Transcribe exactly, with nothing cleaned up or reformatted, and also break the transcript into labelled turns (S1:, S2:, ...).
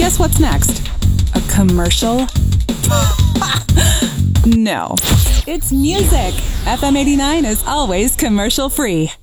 S1: Guess what's next? A commercial? No. It's music. F M eighty-nine is always commercial free.